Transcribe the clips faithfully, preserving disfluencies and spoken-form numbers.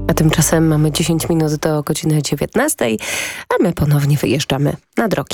A tymczasem mamy dziesięć minut do godziny dziewiętnastej, a my ponownie wyjeżdżamy na drogi.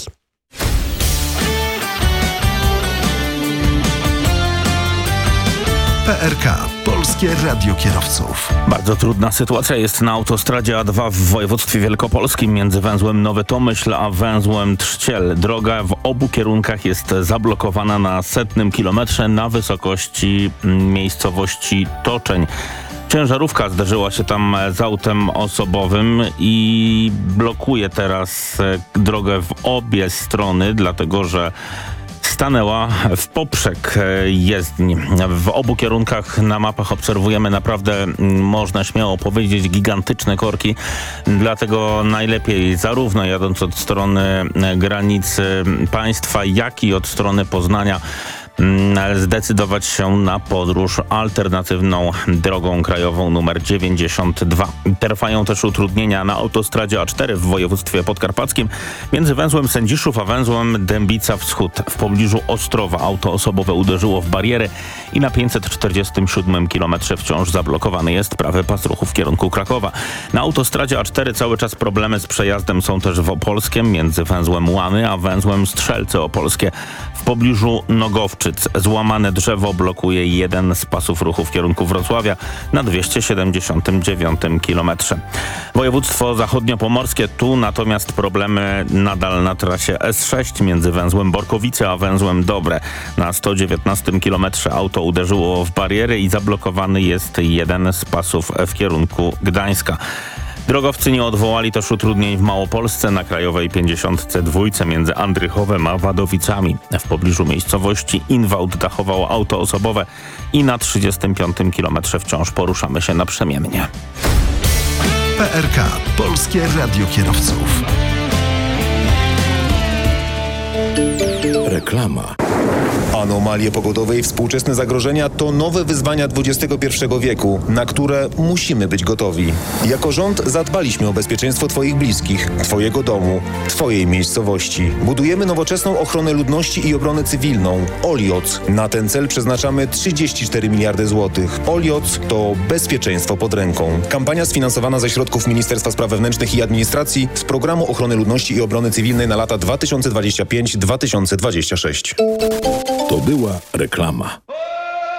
P R K. Polskie Radio Kierowców. Bardzo trudna sytuacja jest na autostradzie A dwa w województwie wielkopolskim między węzłem Nowy Tomyśl a węzłem Trzciel. Droga w obu kierunkach jest zablokowana na setnym kilometrze na wysokości miejscowości Toczeń. Ciężarówka zderzyła się tam z autem osobowym i blokuje teraz drogę w obie strony, dlatego że stanęła w poprzek jezdni. W obu kierunkach na mapach obserwujemy naprawdę, można śmiało powiedzieć, gigantyczne korki. Dlatego najlepiej zarówno jadąc od strony granicy państwa, jak i od strony Poznania zdecydować się na podróż alternatywną drogą krajową numer dziewięćdziesiąt dwa. Trwają też utrudnienia na autostradzie A cztery w województwie podkarpackim między węzłem Sędziszów a węzłem Dębica Wschód. W pobliżu Ostrowa auto osobowe uderzyło w bariery i na pięćset czterdziestym siódmym kilometrze wciąż zablokowany jest prawy pas ruchu w kierunku Krakowa. Na autostradzie A cztery cały czas problemy z przejazdem są też w Opolskiem między węzłem Łany a węzłem Strzelce Opolskie. W pobliżu Nogowczyc złamane drzewo blokuje jeden z pasów ruchu w kierunku Wrocławia na dwieście siedemdziesiątym dziewiątym kilometrze. Województwo zachodniopomorskie, tu natomiast problemy nadal na trasie S sześć między węzłem Borkowice a węzłem Dobre. Na sto dziewiętnastym kilometrze auto uderzyło w bariery i zablokowany jest jeden z pasów w kierunku Gdańska. Drogowcy nie odwołali też utrudnień w Małopolsce na krajowej pięćdziesiątce dwa między Andrychowem a Wadowicami. W pobliżu miejscowości Inwałt dachowało auto osobowe i na trzydziestym piątym kilometrze wciąż poruszamy się naprzemiennie. P R K. Polskie Radio Kierowców. Reklama. Anomalie pogodowe i współczesne zagrożenia to nowe wyzwania dwudziestego pierwszego wieku, na które musimy być gotowi. Jako rząd zadbaliśmy o bezpieczeństwo Twoich bliskich, Twojego domu, Twojej miejscowości. Budujemy nowoczesną ochronę ludności i obronę cywilną. Olioc. Na ten cel przeznaczamy trzydzieści cztery miliardy złotych. Olioc to bezpieczeństwo pod ręką. Kampania sfinansowana ze środków Ministerstwa Spraw Wewnętrznych i Administracji z Programu Ochrony Ludności i Obrony Cywilnej na lata dwa tysiące dwudziesty piąty do dwa tysiące dwudziestego szóstego. To była reklama.